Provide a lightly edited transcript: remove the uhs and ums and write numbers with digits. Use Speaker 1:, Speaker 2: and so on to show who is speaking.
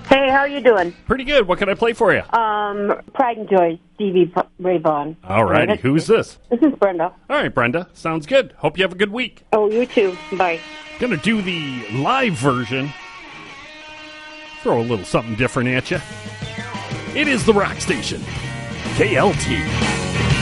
Speaker 1: Hey, how you doing?
Speaker 2: Pretty good. What can I play for you?
Speaker 1: Pride and Joy, Stevie Ray Vaughan.
Speaker 2: All righty. Who's this?
Speaker 1: This is Brenda.
Speaker 2: All right, Brenda. Sounds good. Hope you have a good week.
Speaker 1: Oh, you too. Bye.
Speaker 2: Gonna do the live version. Throw a little something different at you. It is the Rock Station. KLT.